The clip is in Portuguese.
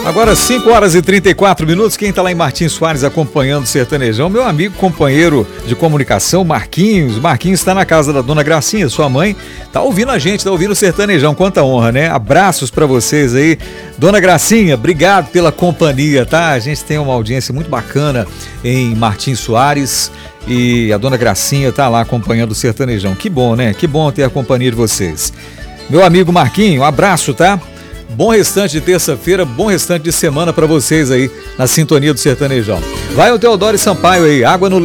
Agora 5 horas e 34 minutos, quem está lá em Martins Soares acompanhando o Sertanejão, meu amigo, companheiro de comunicação, Marquinhos. Marquinhos está na casa da Dona Gracinha, sua mãe, tá ouvindo a gente, tá ouvindo o Sertanejão, quanta honra, né? Abraços para vocês aí. Dona Gracinha, obrigado pela companhia, tá? A gente tem uma audiência muito bacana em Martins Soares e a Dona Gracinha tá lá acompanhando o Sertanejão. Que bom, né? Que bom ter a companhia de vocês. Meu amigo Marquinho, um abraço, tá? Bom restante de terça-feira, bom restante de semana para vocês aí na sintonia do Sertanejão. Vai o Teodoro Sampaio aí, água no leite.